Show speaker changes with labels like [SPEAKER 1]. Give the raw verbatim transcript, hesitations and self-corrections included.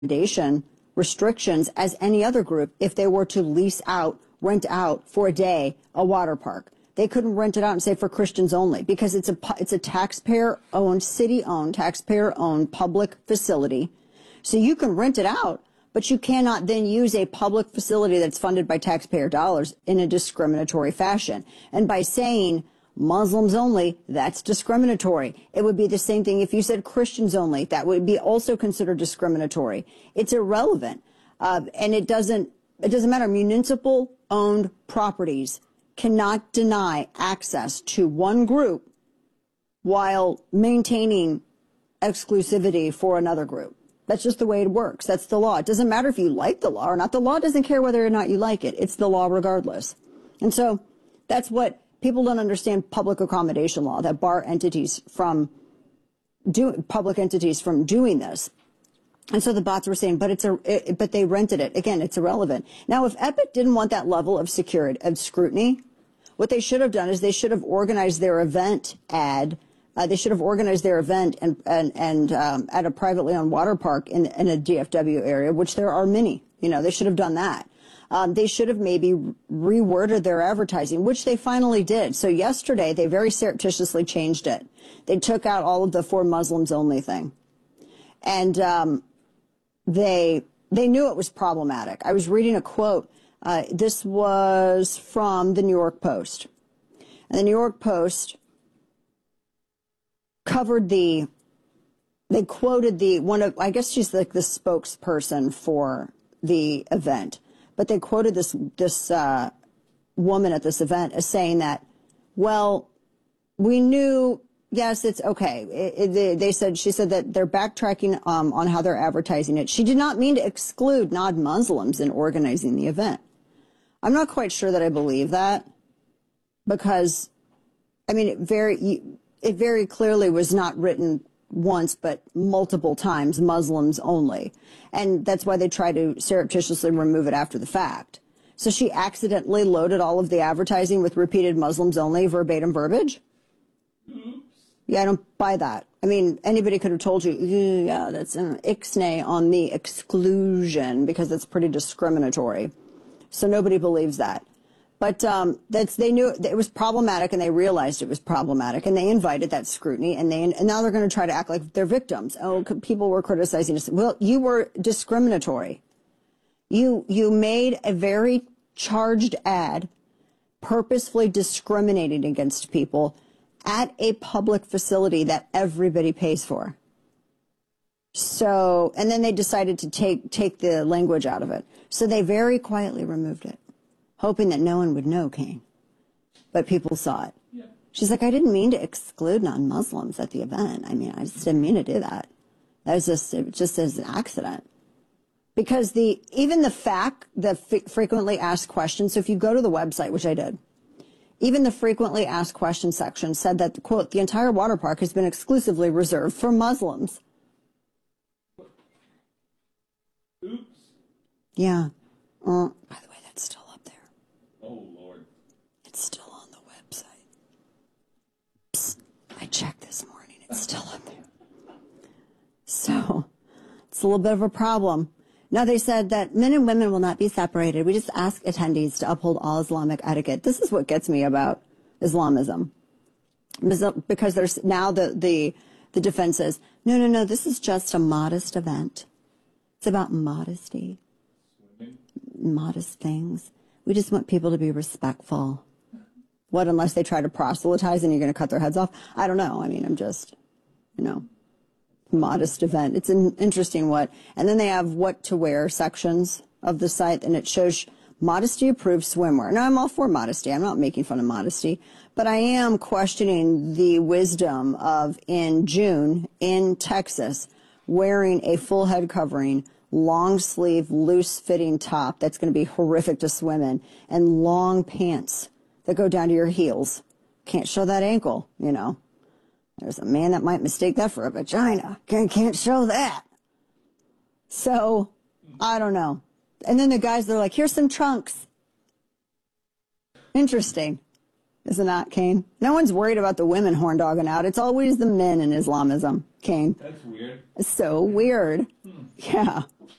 [SPEAKER 1] accommodation restrictions as any other group if they were to lease out, rent out for a day a water park. They couldn't rent it out and say for Christians only because it's a, it's a taxpayer-owned, city-owned, taxpayer-owned public facility. So you can rent it out, but you cannot then use a public facility that's funded by taxpayer dollars in a discriminatory fashion. And by saying Muslims only, that's discriminatory. It would be the same thing if you said Christians only. That would be also considered discriminatory. It's irrelevant. Uh, and it doesn't, it doesn't matter. Municipal owned properties cannot deny access to one group while maintaining exclusivity for another group. That's just the way it works. That's the law. It doesn't matter if you like the law or not. The law doesn't care whether or not you like it. It's the law regardless. And so that's what people don't understand, public accommodation law, that bar entities from do public entities from doing this. And so the bots were saying, but it's a, it, but they rented it. Again, it's irrelevant. Now, if Epic didn't want that level of security, of scrutiny, what they should have done is they should have organized their event ad. Uh, they should have organized their event and and and um, at a privately owned water park in in a D F W area, which there are many. You know, they should have done that. Um, they should have maybe reworded their advertising, which they finally did. So yesterday, they very surreptitiously changed it. They took out all of the for Muslims only thing. And um, they they knew it was problematic. I was reading a quote. Uh, this was from the New York Post. And the New York Post covered the, they quoted the, one of, I guess she's like the spokesperson for the event. But they quoted this this uh, woman at this event as saying that, well, we knew, yes, it's okay. It, it, they, they said, she said that they're backtracking um, on how they're advertising it. She did not mean to exclude non-Muslims in organizing the event. I'm not quite sure that I believe that because, I mean, it very, it very clearly was not written once, but multiple times, Muslims only. And that's why they try to surreptitiously remove it after the fact. So she accidentally loaded all of the advertising with repeated Muslims only verbatim verbiage? Oops. Yeah, I don't buy that. I mean, anybody could have told you, yeah, that's an ixnay on the exclusion because it's pretty discriminatory. So nobody believes that. But um, that's, they knew it was problematic, and they realized it was problematic, and they invited that scrutiny, and they and now they're going to try to act like they're victims. Oh, people were criticizing us. Well, you were discriminatory. You you made a very charged ad, purposefully discriminating against people at a public facility that everybody pays for. So, and then they decided to take take the language out of it. So they very quietly removed it, hoping that no one would know, Kane. But people saw it. Yeah. She's like, I didn't mean to exclude non-Muslims at the event. I mean, I just didn't mean to do that. That was just, it just as an accident. Because the, even the fact, the f frequently asked questions, so if you go to the website, which I did, even the frequently asked questions section said that, quote, the entire water park has been exclusively reserved for Muslims.
[SPEAKER 2] Oops.
[SPEAKER 1] Yeah. Uh, by the way, that's still up there.
[SPEAKER 2] Oh, Lord.
[SPEAKER 1] It's still on the website. Psst, I checked this morning. It's still up there. So, it's a little bit of a problem. Now, they said that men and women will not be separated. We just ask attendees to uphold all Islamic etiquette. This is what gets me about Islamism. Because there's now the, the, the defense says, no, no, no, this is just a modest event. It's about modesty. Swimming. Modest things. We just want people to be respectful. What, unless they try to proselytize and you're going to cut their heads off? I don't know. I mean, I'm just, you know, modest event. It's an interesting what. And then they have what to wear sections of the site, and it shows modesty approved swimwear. Now, I'm all for modesty. I'm not making fun of modesty. But I am questioning the wisdom of, in June, in Texas, wearing a full head covering, long sleeve, loose fitting top that's going to be horrific to swim in, and long pants that go down to your heels. Can't show that ankle, you know. There's a man that might mistake that for a vagina. Can't, can't show that. So, I don't know. And then the guys, they're like, here's some trunks. Interesting. Isn't that, Kane? No one's worried about the women horn dogging out. It's always the men in Islamism, Kane.
[SPEAKER 2] That's weird.
[SPEAKER 1] It's so weird. Yeah.